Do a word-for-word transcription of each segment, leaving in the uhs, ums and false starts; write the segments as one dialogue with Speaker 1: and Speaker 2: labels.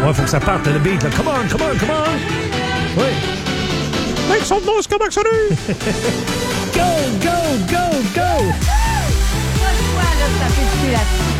Speaker 1: Ouais, faut que ça parte, le beat. Là. Come on, come on, come on. Oui. Make some noise, come on, salut. Go, go, go, go.
Speaker 2: Moi, je vois, là, ça fait plus là-dessus.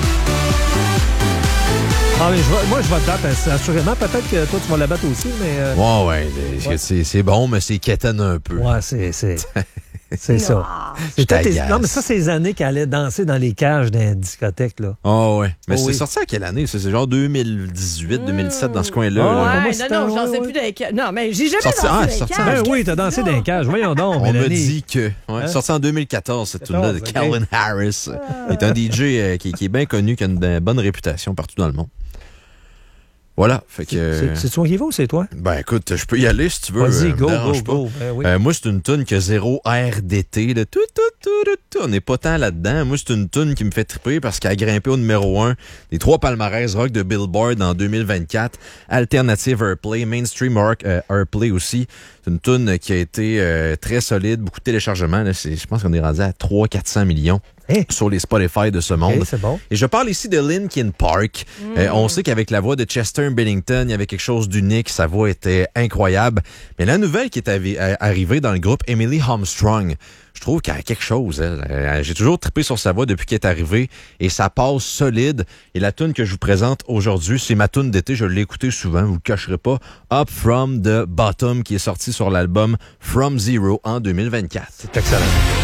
Speaker 1: Ah, mais je vais, moi, je vais te battre, assurément. Peut-être que toi, tu vas la battre aussi, mais... Euh...
Speaker 3: Ouais, ouais, ouais. C'est, c'est bon, mais c'est quétaine un peu.
Speaker 1: Ouais, c'est... c'est... C'est ça. C'était tes... Non, mais ça, c'est les années qu'elle allait danser dans les cages d'un discothèque, là.
Speaker 3: Oh, ouais. Mais
Speaker 1: oh,
Speaker 3: c'est
Speaker 1: oui.
Speaker 3: sorti à quelle année? C'est genre deux mille dix-huit, mmh. deux mille dix-sept, dans ce coin-là.
Speaker 2: Oh,
Speaker 3: là.
Speaker 2: ouais, non, non, je dansais plus dans les cages. Non, mais j'ai jamais
Speaker 3: sorti...
Speaker 2: dansé
Speaker 3: ah,
Speaker 2: dans les
Speaker 3: sorti...
Speaker 2: cages.
Speaker 1: Ben oui, t'as dansé dans les cages. Voyons donc,
Speaker 3: On
Speaker 1: Mélanie.
Speaker 3: m'a dit que... Ouais,
Speaker 1: hein?
Speaker 3: Sorti en deux mille quatorze, cette tune-là de
Speaker 1: okay.
Speaker 3: Calvin Harris. Il est un D J euh, qui, qui est bien connu, qui a une bonne réputation partout dans le monde. Voilà, fait que...
Speaker 1: C'est, c'est toi qui va ou c'est toi?
Speaker 3: Ben écoute, je peux y aller si tu veux.
Speaker 1: Vas-y,
Speaker 3: euh,
Speaker 1: go, go,
Speaker 3: pas.
Speaker 1: go. Ben, oui.
Speaker 3: euh, moi, c'est une toune qui a zéro air d'été. Là. Tout, tout, tout, tout, tout. On n'est pas tant là-dedans. Moi, c'est une toune qui me fait triper parce qu'elle a grimpé au numéro un des trois palmarès rock de Billboard en deux mille vingt-quatre. Alternative Airplay, Mainstream rock euh, Airplay aussi. C'est une toune qui a été euh, très solide, beaucoup de téléchargements. Là. C'est, je pense qu'on est rendu à trois cents à quatre cents millions. Hey. Sur les Spotify de ce monde.
Speaker 1: Okay, c'est bon.
Speaker 3: Et je parle ici de Linkin Park. Mm. Euh, on sait qu'avec la voix de Chester Bennington, il y avait quelque chose d'unique. Sa voix était incroyable. Mais la nouvelle qui est avi- arrivée dans le groupe, Emily Armstrong, je trouve qu'elle a quelque chose. Elle. Euh, j'ai toujours trippé sur sa voix depuis qu'elle est arrivée. Et ça passe solide. Et la tune que je vous présente aujourd'hui, c'est ma tune d'été. Je l'ai écoutée souvent, vous le cacherez pas. Up From The Bottom, qui est sorti sur l'album From Zero en deux mille vingt-quatre.
Speaker 1: C'est excellent.